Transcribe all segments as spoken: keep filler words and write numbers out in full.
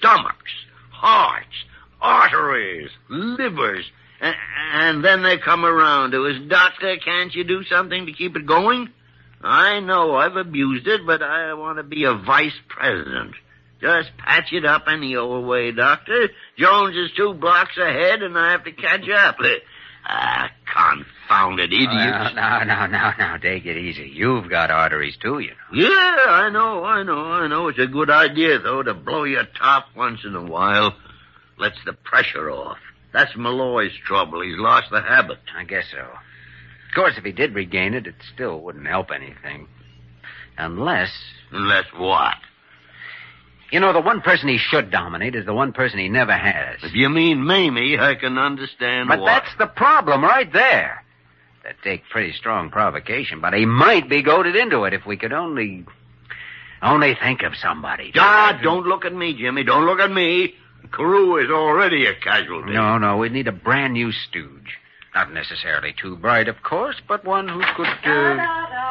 stomachs, hearts, arteries, livers, and, and then they come around to us, Doctor, can't you do something to keep it going? I know I've abused it, but I want to be a vice president. Just patch it up any old way, Doctor. Jones is two blocks ahead, and I have to catch up. Ah, confounded idiots. Well, no, no, no, no, take it easy. You've got arteries, too, you know. Yeah, I know, I know, I know. It's a good idea, though, to blow your top once in a while. Lets the pressure off. That's Malloy's trouble. He's lost the habit. I guess so. Of course, if he did regain it, it still wouldn't help anything. Unless... Unless what? You know, the one person he should dominate is the one person he never has. If you mean Mamie, I can understand but why. But that's the problem right there. That'd take pretty strong provocation, but he might be goaded into it if we could only... only think of somebody. Ah, don't look at me, Jimmy. Don't look at me. Carew is already a casualty. No, no, we need a brand new stooge. Not necessarily too bright, of course, but one who could... Uh...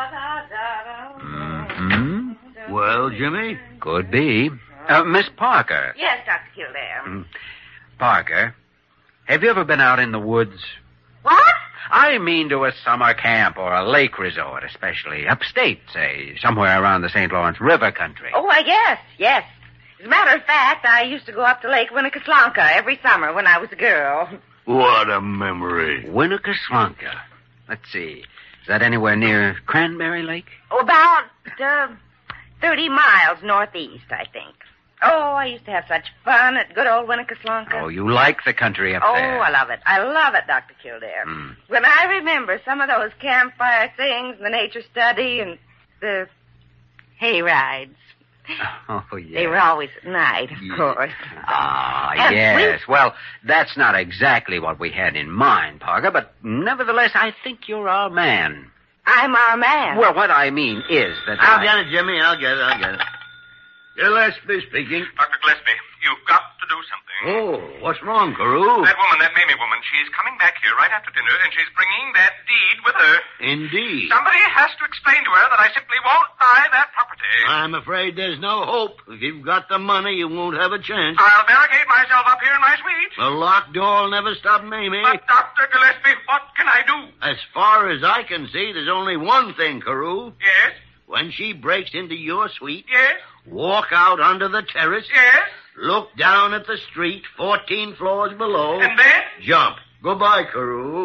Mm-hmm. Well, Jimmy? Could be. Uh, Miss Parker. Yes, Doctor Kildare. Mm. Parker, have you ever been out in the woods? What? I mean to a summer camp or a lake resort, especially upstate, say, somewhere around the Saint Lawrence River country. Oh, I guess, yes. As a matter of fact, I used to go up to Lake Winnecaslonka every summer when I was a girl. What a memory. Winnecaslonka. Let's see. Is that anywhere near Cranberry Lake? Oh, about uh, thirty miles northeast, I think. Oh, I used to have such fun at good old Winnecaslonka. Oh, you like the country up oh, there. Oh, I love it. I love it, Doctor Kildare. Mm. When I remember some of those campfire things, and the nature study, and the hay rides. Oh, yes. They were always at night, of yes. course. Ah, And yes. we... Well, that's not exactly what we had in mind, Parker, but nevertheless, I think you're our man. I'm our man. Well, what I mean is that I'll I... get it, Jimmy. I'll get it. I'll get it. Gillespie speaking. Doctor Gillespie, you've got to do something. Oh, what's wrong, Carew? That woman, that Mamie woman, she's coming back here right after dinner, and she's bringing that deed with her. Indeed. Somebody has to explain to her that I simply won't buy that property. I'm afraid there's no hope. If you've got the money, you won't have a chance. I'll barricade myself up here in my suite. The locked door will never stop Mamie. But, Doctor Gillespie, what can I do? As far as I can see, there's only one thing, Carew. Yes? When she breaks into your suite, Yes? walk out onto the terrace, Yes? look down at the street, fourteen floors below. And then? Jump. Goodbye, Carew.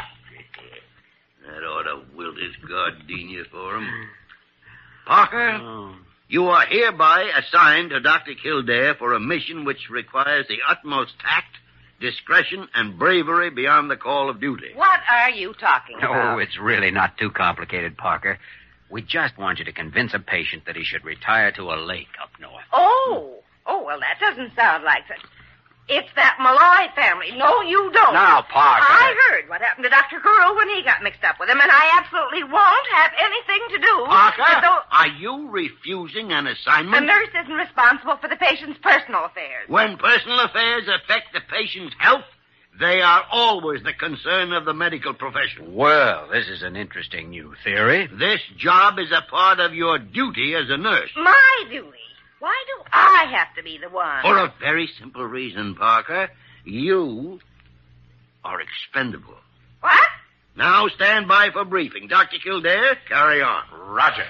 That ought to wilt his gardenia for him. Parker, Oh. you are hereby assigned to Doctor Kildare for a mission which requires the utmost tact, discretion, and bravery beyond the call of duty. What are you talking about? Oh, it's really not too complicated, Parker. We just want you to convince a patient that he should retire to a lake up north. Oh. Oh, well, that doesn't sound like such... It's that Malloy family. No, you don't. Now, Parker. I heard what happened to Doctor Carew when he got mixed up with him, and I absolutely won't have anything to do Parker, with those... are you refusing an The assignment? nurse isn't responsible for the patient's personal affairs. When personal affairs affect the patient's health, they are always the concern of the medical profession. Well, this is an interesting new theory. This job is a part of your duty as a nurse. My duty. Why do I have to be the one? For a very simple reason, Parker. You are expendable. What? Now stand by for briefing. Doctor Kildare, carry on. Roger.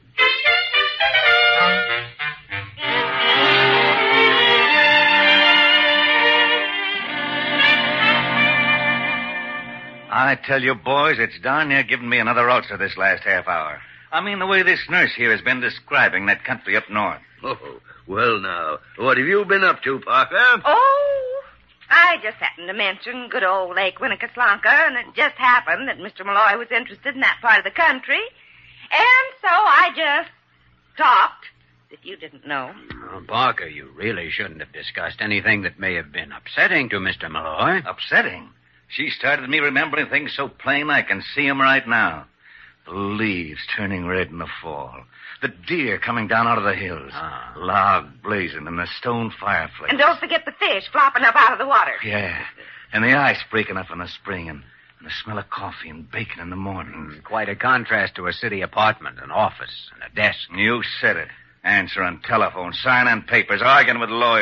I tell you, boys, it's darn near giving me another ulcer this last half hour. I mean, the way this nurse here has been describing that country up north. Oh, well now, what have you been up to, Parker? Oh, I just happened to mention good old Lake Winnecaslonka, and it just happened that Mister Malloy was interested in that part of the country. And so I just talked, if you didn't know. Oh, Parker, you really shouldn't have discussed anything that may have been upsetting to Mister Malloy. Upsetting. She started me remembering things so plain I can see 'em right now. The leaves turning red in the fall. The deer coming down out of the hills. Ah. Log blazing in the stone fireplace. And don't forget the fish flopping up out of the water. Yeah. And the ice breaking up in the spring and, and the smell of coffee and bacon in the mornings. Quite a contrast to a city apartment, an office, and a desk. You said it. Answering telephone, signing papers, arguing with lawyers.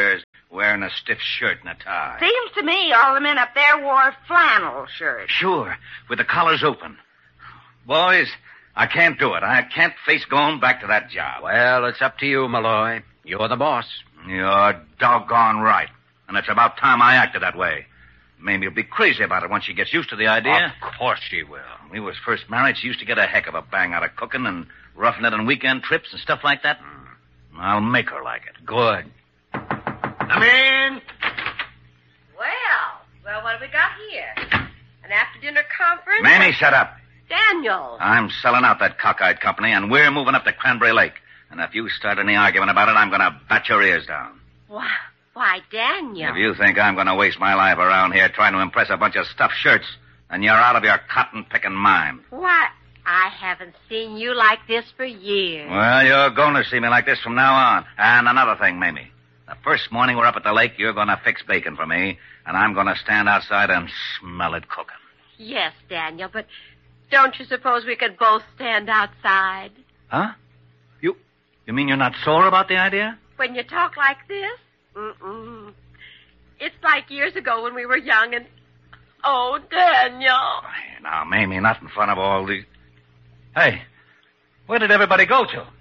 wearing a stiff shirt and a tie. Seems to me all the men up there wore flannel shirts. Sure, with the collars open. Boys, I can't do it. I can't face going back to that job. Well, it's up to you, Malloy. You're the boss. You're doggone right. And it's about time I acted that way. Mamie will be crazy about it once she gets used to the idea. Of course she will. When we was first married, she used to get a heck of a bang out of cooking and roughing it on weekend trips and stuff like that. I'll make her like it. Good. Come in. Well, well, what have we got here? An after-dinner conference? Mamie, shut up. Daniel. I'm selling out that cockeyed company, and we're moving up to Cranberry Lake. And if you start any argument about it, I'm going to bat your ears down. Why, why, Daniel. If you think I'm going to waste my life around here trying to impress a bunch of stuffed shirts, then you're out of your cotton-picking mind. Why, I haven't seen you like this for years. Well, you're going to see me like this from now on. And another thing, Mamie. The first morning we're up at the lake, you're going to fix bacon for me, and I'm going to stand outside and smell it cooking. Yes, Daniel, but don't you suppose we could both stand outside? Huh? You you mean you're not sore about the idea? When you talk like this? Mm-mm. It's like years ago when we were young and... Oh, Daniel. Hey, now, Mamie, not in front of all these... Hey, where did everybody go to?